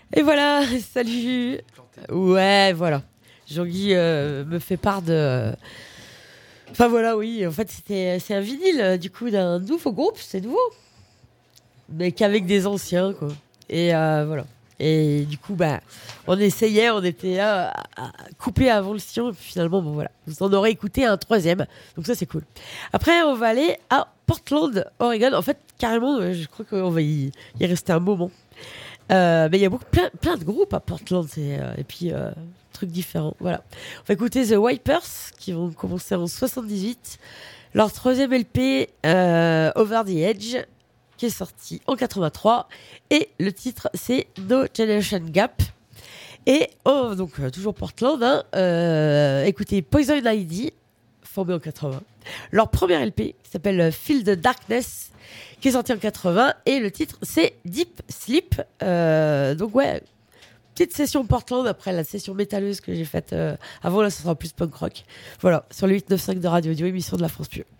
Et voilà, salut. Ouais, voilà. Jean-Guy me fait part de. Enfin voilà, oui, en fait c'est un vinyle du coup d'un nouveau groupe, c'est nouveau, mais qu'avec des anciens quoi. Et voilà. Et du coup bah on essayait, on était là à couper avant le sillon, et puis finalement bon voilà, vous en aurez écouté un troisième, donc ça c'est cool. Après on va aller à Portland, Oregon. En fait carrément, je crois qu'on va y rester un moment. Mais il y a plein de groupes à Portland, et puis trucs différents. Voilà. On va écouter The Wipers qui vont commencer en 78. Leur troisième LP, Over the Edge, qui est sorti en 83. Et le titre, c'est No Generation Gap. Et donc toujours Portland, hein, écoutez Poison ID, formé en 80. Leur premier LP qui s'appelle Feel the Darkness, qui est sorti en 80, et le titre c'est Deep Sleep. Donc ouais, petite session Portland après la session métalleuse que j'ai faite avant. Là ça sera plus punk rock. Voilà, sur le 895 de Radio Audio, émission de la France Pure.